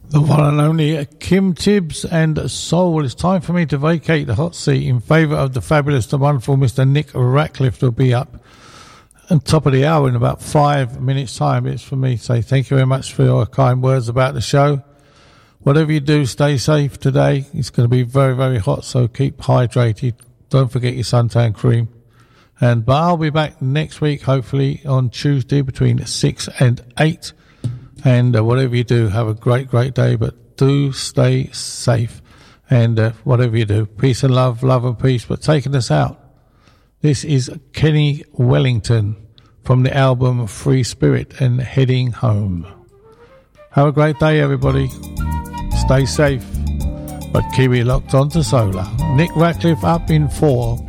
The one and only Kim Tibbs and Soul. It's time for me to vacate the hot seat in favour of the fabulous, the wonderful Mr. Nick Ratcliffe, who'll be up on top of the hour in about 5 minutes' time. It's for me to say thank you very much for your kind words about the show. Whatever you do, stay safe today. It's going to be very, very hot, so keep hydrated. Don't forget your suntan cream. But I'll be back next week, hopefully on Tuesday between 6 and 8. And whatever you do, have a great, great day. But do stay safe. And whatever you do, peace and love and peace. But taking us out, this is Kenny Wellington from the album Free Spirit and Heading Home. Have a great day, everybody. Stay safe, but keep it locked on to Solar. Nick Ratcliffe up in 4.